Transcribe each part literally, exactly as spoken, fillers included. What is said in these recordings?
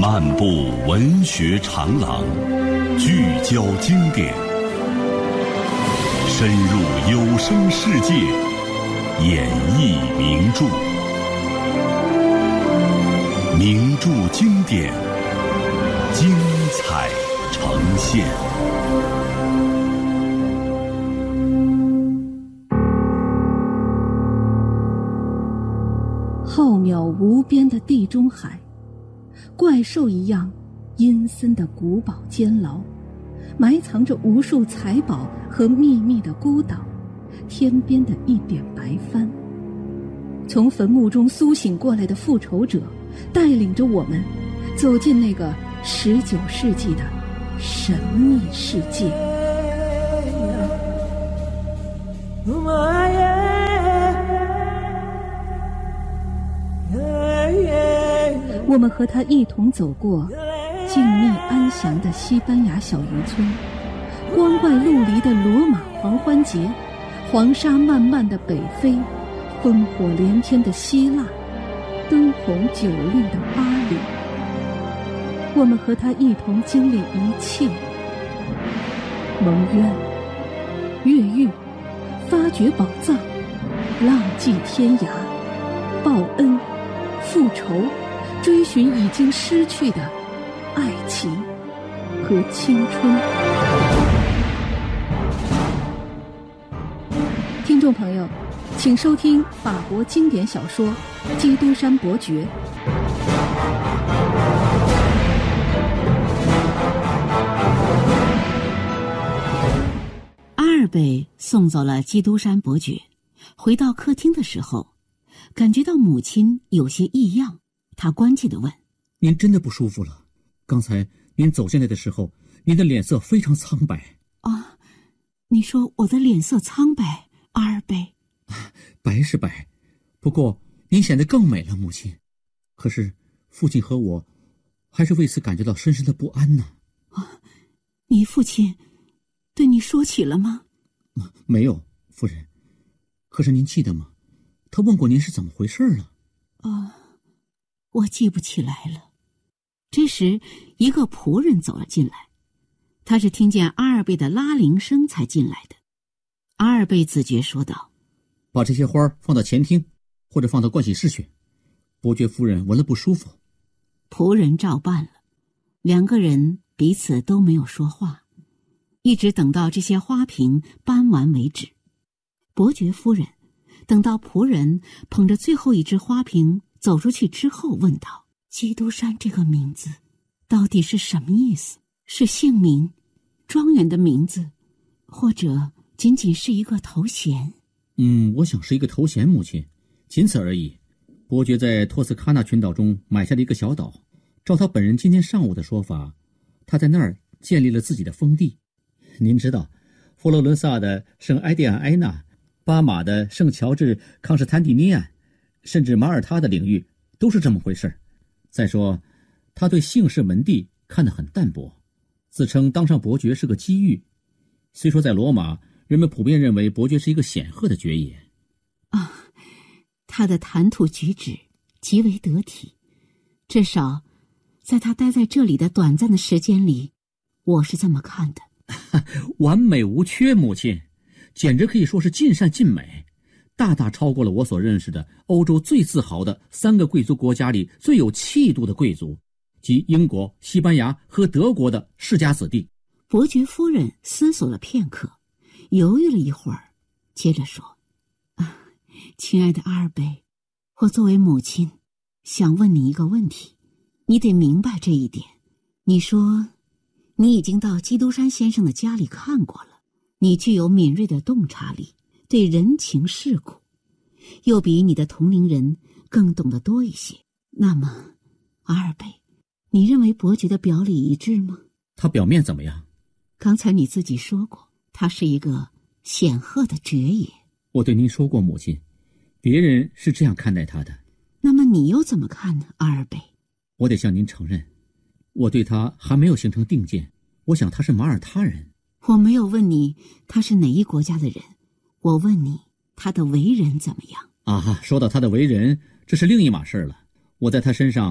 漫步文学长廊，聚焦经典，深入有声世界，演绎名著。名著经典，精彩呈现。 浩渺无边的地中海，怪兽一样阴森的古堡监牢，埋藏着无数财宝和秘密的孤岛，天边的一点白帆。从坟墓中苏醒过来的复仇者，带领着我们走进那个十九世纪的神秘世界。我们和他一同走过静谧安详的西班牙小渔村，光怪陆离的罗马狂欢节，黄沙漫漫的北非，烽火连天的希腊，灯红酒绿的巴黎。我们和他一同经历一切：蒙冤、越狱、发掘宝藏、浪迹天涯、报恩、复仇，追寻已经失去的爱情和青春。听众朋友，请收听法国经典小说《基督山伯爵》。 阿尔贝送走了基督山伯爵，回到客厅的时候，感觉到母亲有些异样，他关切地问： 您真的不舒服了？刚才您走进来的时候，您的脸色非常苍白。 啊，你说我的脸色苍白，阿尔贝？ 白是白，不过您显得更美了，母亲。可是父亲和我还是为此感觉到深深的不安呢。 啊，你父亲对你说起了吗？ 没有，夫人。可是您记得吗？他问过您是怎么回事了。 啊，我记不起来了。这时一个仆人走了进来，他是听见阿尔贝的拉铃声才进来的。阿尔贝自觉说道： 把这些花放到前厅，或者放到盥洗室去，伯爵夫人闻了不舒服。 仆人照办了，两个人彼此都没有说话，一直等到这些花瓶搬完为止。伯爵夫人等到仆人捧着最后一只花瓶走出去之后，问道：基督山这个名字到底是什么意思？是姓名、庄园的名字，或者仅仅是一个头衔？ 嗯，我想是一个头衔，母亲，仅此而已。伯爵在托斯卡纳群岛中买下了一个小岛，照他本人今天上午的说法，他在那儿建立了自己的封地。您知道，佛罗伦萨的圣埃蒂安埃纳，巴马的圣乔治康斯坦丁尼安，甚至马耳他的领域都是这么回事。再说，他对姓氏门第看得很淡薄，自称当上伯爵是个机遇。虽说在罗马，人们普遍认为伯爵是一个显赫的爵爷。 啊，他的谈吐举止极为得体，至少在他待在这里的短暂的时间里，我是这么看的。 完美无缺，母亲，简直可以说是尽善尽美，大大超过了我所认识的欧洲最自豪的三个贵族国家里最有气度的贵族，即英国、西班牙和德国的世家子弟。 伯爵夫人思索了片刻，犹豫了一会儿，接着说：啊，亲爱的阿尔贝，我作为母亲想问你一个问题，你得明白这一点。你说你已经到基督山先生的家里看过了，你具有敏锐的洞察力，对人情世故又比你的同龄人更懂得多一些。那么阿尔贝，你认为伯爵的表里一致吗？ 他表面怎么样？ 刚才你自己说过，他是一个显赫的爵爷。 我对您说过，母亲，别人是这样看待他的。 那么你又怎么看呢，阿尔贝？ 我得向您承认，我对他还没有形成定见。我想他是马耳他人。 我没有问你他是哪一国家的人，我问你他的为人怎么样。 啊，说到他的为人，这是另一码事了。我在他身上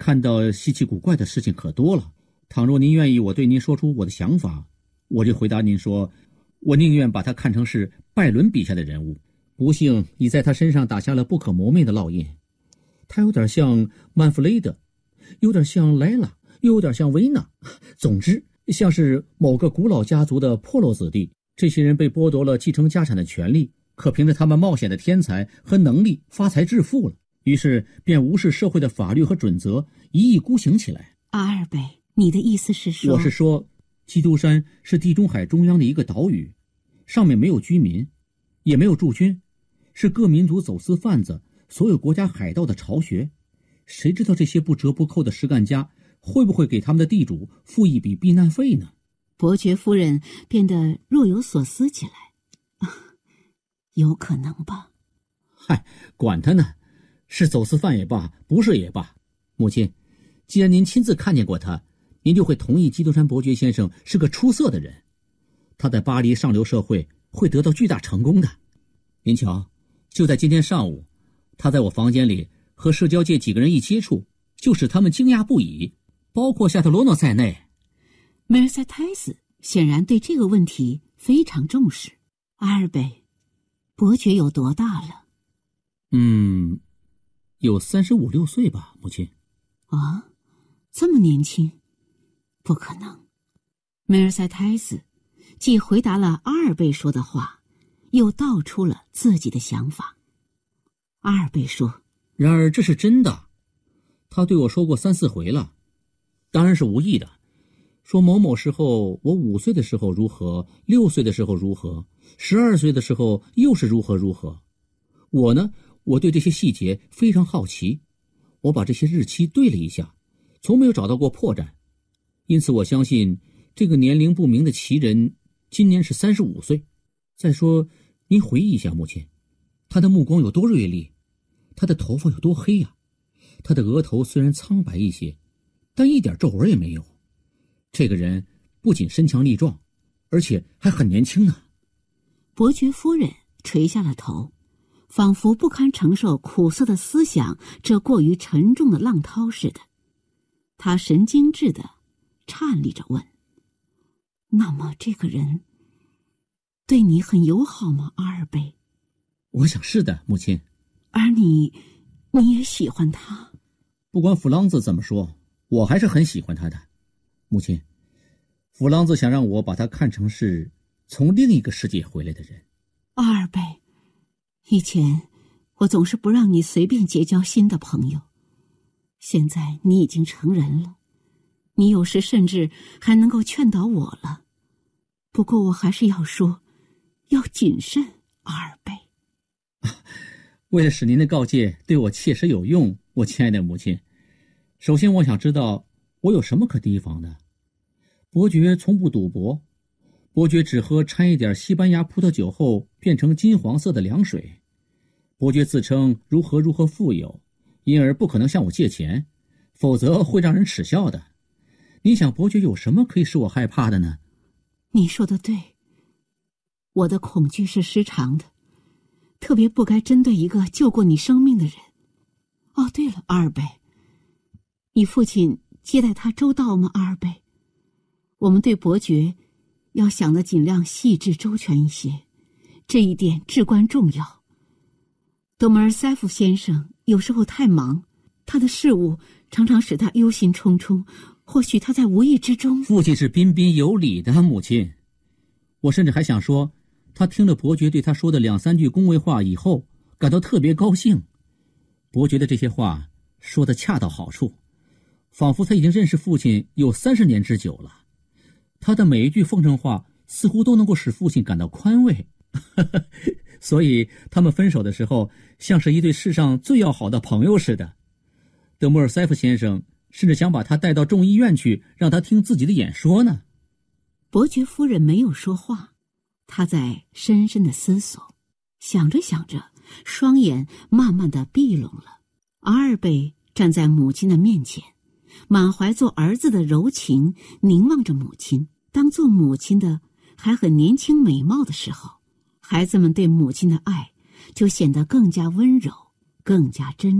看到稀奇古怪的事情可多了。倘若您愿意我对您说出我的想法，我就回答您说，我宁愿把他看成是拜伦笔下的人物，不幸已在他身上打下了不可磨灭的烙印。他有点像曼弗雷德，有点像莱拉，又有点像维纳，总之像是某个古老家族的破落子弟。这些人被剥夺了继承家产的权利，可凭着他们冒险的天才和能力发财致富了，于是便无视社会的法律和准则，一意孤行起来。 阿尔贝，你的意思是说？ 我是说，基督山是地中海中央的一个岛屿，上面没有居民，也没有驻军，是各民族走私贩子、所有国家海盗的巢穴。谁知道这些不折不扣的实干家会不会给他们的地主付一笔避难费呢？ 伯爵夫人变得若有所思起来。啊，有可能吧。 嗨，管他呢，是走私犯也罢，不是也罢。母亲，既然您亲自看见过他，您就会同意基督山伯爵先生是个出色的人，他在巴黎上流社会会得到巨大成功的。您瞧，就在今天上午，他在我房间里和社交界几个人一接触，就使他们惊讶不已，包括夏特罗诺在内。 梅尔塞泰斯显然对这个问题非常重视。阿尔贝，伯爵有多大了？ 嗯，有三十五六岁吧，母亲。 啊，这么年轻？不可能。梅尔塞泰斯既回答了阿尔贝说的话，又道出了自己的想法。阿尔贝说： 然而这是真的，他对我说过三四回了，当然是无意的。说某某时候我五岁的时候如何，六岁的时候如何，十二岁的时候又是如何如何。我呢，我对这些细节非常好奇，我把这些日期对了一下，从没有找到过破绽，因此我相信这个年龄不明的奇人今年是三十五岁。再说，您回忆一下，母亲，他的目光有多锐利，他的头发有多黑呀、啊？他的额头虽然苍白一些，但一点皱纹也没有。这个人不仅身强力壮，而且还很年轻呢。 伯爵夫人垂下了头，仿佛不堪承受苦涩的思想这过于沉重的浪涛似的。她神经质地颤栗着问：那么这个人对你很友好吗，阿尔贝？ 我想是的，母亲。 而你你也喜欢他？ 不管弗朗兹怎么说，我还是很喜欢他的。母亲，弗朗兹想让我把他看成是从另一个世界回来的人。 阿尔贝，以前我总是不让你随便结交新的朋友，现在你已经成人了，你有时甚至还能够劝导我了。不过我还是要说，要谨慎，阿尔贝。 为了使您的告诫对我切实有用，我亲爱的母亲，首先我想知道我有什么可提防的。伯爵从不赌博，伯爵只喝掺一点西班牙葡萄酒后变成金黄色的凉水。伯爵自称如何如何富有，因而不可能向我借钱，否则会让人耻笑的。你想伯爵有什么可以使我害怕的呢？ 你说的对，我的恐惧是失常的，特别不该针对一个救过你生命的人。哦，对了，阿尔贝，你父亲接待他周到吗？阿尔贝，我们对伯爵要想得尽量细致周全一些，这一点至关重要。德摩尔塞夫先生有时候太忙，他的事务常常使他忧心忡忡，或许他在无意之中。 父亲是彬彬有礼的，母亲。我甚至还想说，他听了伯爵对他说的两三句恭维话以后，感到特别高兴。伯爵的这些话说得恰到好处，仿佛他已经认识父亲有三十年之久了。他的每一句奉承话似乎都能够使父亲感到宽慰。所以他们分手的时候像是一对世上最要好的朋友似的。德莫尔塞夫先生甚至想把他带到众议院去，让他听自己的演说呢。 伯爵夫人没有说话，她在深深的思索，想着想着，双眼慢慢的闭拢了。阿尔贝站在母亲的面前，满怀做儿子的柔情凝望着母亲。当做母亲的还很年轻美貌的时候，孩子们对母亲的爱就显得更加温柔，更加真挚。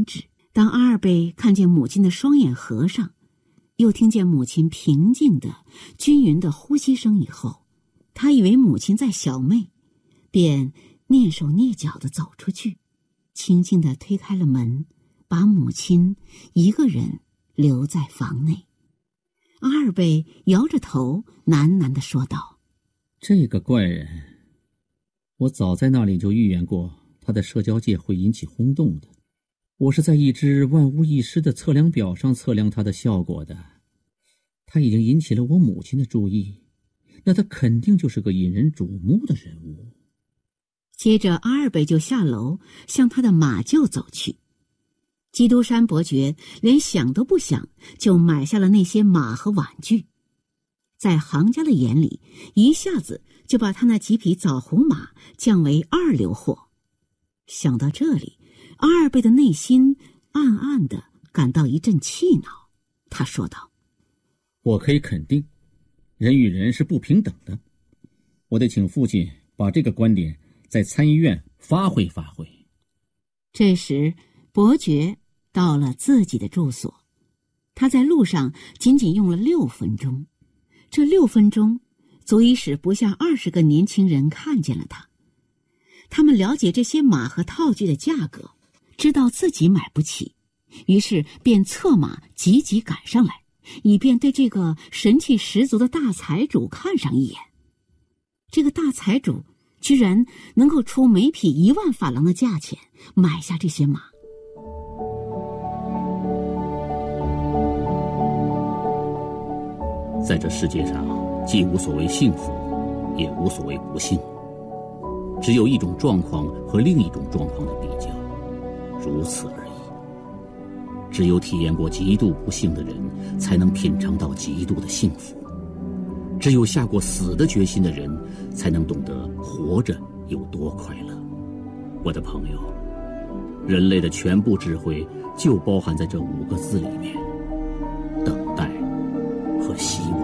当阿尔贝看见母亲的双眼合上，又听见母亲平静的均匀的呼吸声以后，他以为母亲在小妹，便蹑手蹑脚地走出去，轻轻地推开了门，把母亲一个人留在房内。阿尔贝摇着头喃喃地说道： 这个怪人，我早在那里就预言过他的社交界会引起轰动的。我是在一只万无一失的测量表上测量他的效果的。他已经引起了我母亲的注意，那他肯定就是个引人瞩目的人物。 接着阿尔贝就下楼向他的马厩走去。基督山伯爵连想都不想就买下了那些马和玩具，在行家的眼里，一下子就把他那几匹枣红马降为二流货。想到这里，阿尔贝的内心暗暗地感到一阵气恼。他说道： 我可以肯定，人与人是不平等的。我得请父亲把这个观点在参议院发挥发挥。 这时伯爵到了自己的住所，他在路上仅仅用了六分钟，这六分钟足以使不下二十个年轻人看见了他。他们了解这些马和套具的价格，知道自己买不起，于是便策马急急赶上来，以便对这个神气十足的大财主看上一眼。这个大财主居然能够出每匹一万法郎的价钱买下这些马。 在这世界上，既无所谓幸福，也无所谓不幸，只有一种状况和另一种状况的比较，如此而已。只有体验过极度不幸的人，才能品尝到极度的幸福；只有下过死的决心的人，才能懂得活着有多快乐。我的朋友，人类的全部智慧就包含在这五个字里面：等待和希望。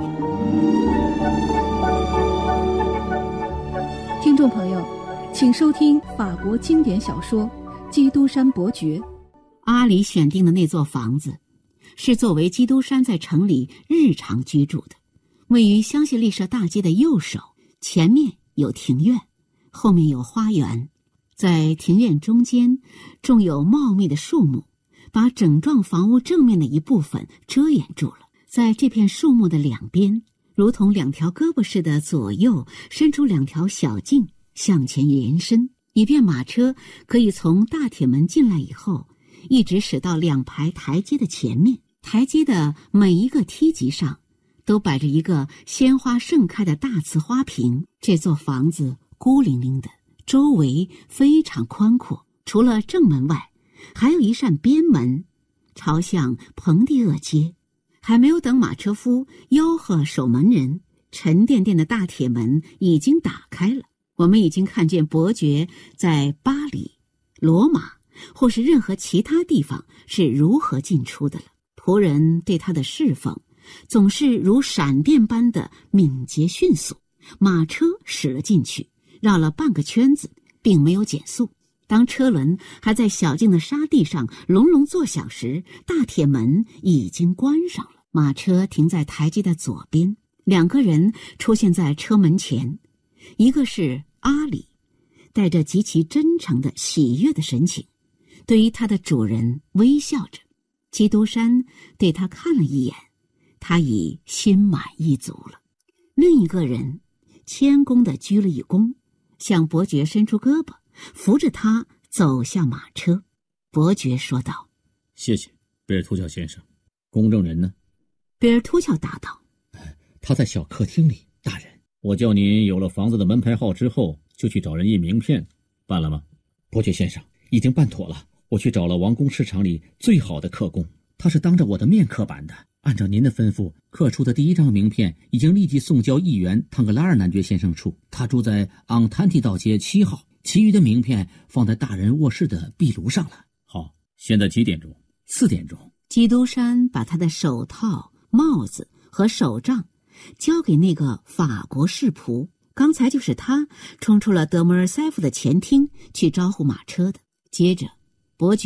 听众朋友，请收听法国经典小说《基督山伯爵》。 阿里选定的那座房子是作为基督山在城里日常居住的，位于香榭丽舍大街的右手，前面有庭院，后面有花园，在庭院中间种有茂密的树木，把整幢房屋正面的一部分遮掩住了。在这片树木的两边，如同两条胳膊似的左右伸出两条小径向前延伸，以便马车可以从大铁门进来以后一直驶到两排台阶的前面。台阶的每一个梯级上都摆着一个鲜花盛开的大瓷花瓶。这座房子孤零零的，周围非常宽阔，除了正门外还有一扇边门朝向蓬蒂厄街。还没有等马车夫吆喝守门人，沉甸甸的大铁门已经打开了。我们已经看见伯爵在巴黎、罗马或是任何其他地方是如何进出的了。仆人对他的侍奉总是如闪电般的敏捷迅速。马车驶了进去，绕了半个圈子，并没有减速。当车轮还在小径的沙地上隆隆作响时，大铁门已经关上了。马车停在台阶的左边，两个人出现在车门前，一个是阿里，带着极其真诚的喜悦的神情，对于他的主人微笑着。基督山对他看了一眼，他已心满意足了。另一个人谦恭地鞠了一躬，向伯爵伸出胳膊，扶着他走下马车。伯爵说道： 谢谢，贝尔图乔先生。公证人呢？ 贝尔图乔答道： 他在小客厅里，大人。我叫您有了房子的门牌号之后，就去找人印名片，办了吗？伯爵先生，已经办妥了。我去找了王宫市场里最好的刻工，他是当着我的面刻版的。按照您的吩咐，刻出的第一张名片已经立即送交议员汤格拉尔男爵先生处，他住在昂坦提道街七号。其余的名片放在大人卧室的壁炉上了。好，现在几点钟？四点钟。 基督山把他的手套、帽子和手杖交给那个法国士仆，刚才就是他冲出了德摩尔塞夫的前厅去招呼马车的。接着伯爵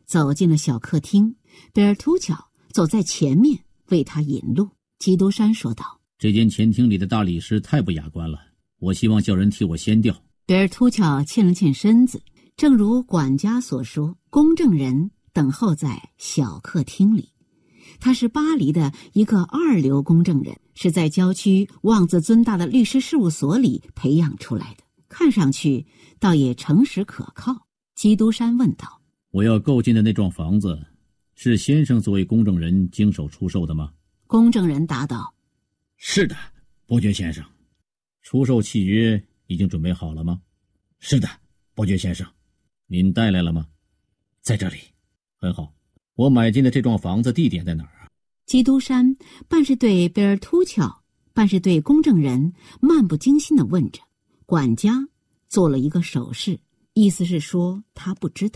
走进了小客厅，贝尔图乔走在前面为他引路。基督山说道： 这间前厅里的大理石太不雅观了，我希望叫人替我掀掉。 贝尔图乔欠了欠身子，正如管家所说，公证人等候在小客厅里。他是巴黎的一个二流公证人，是在郊区望子尊大的律师事务所里培养出来的，看上去倒也诚实可靠。基督山问道： 我要购进的那幢房子是先生作为公证人经手出售的吗？ 公证人答道： 是的，伯爵先生。出售契约已经准备好了吗？是的，伯爵先生。您带来了吗？在这里。很好。我买进的这幢房子地点在哪儿啊？ 基督山半是对贝尔图乔，半是对公证人漫不经心地问着。管家做了一个手势，意思是说他不知道。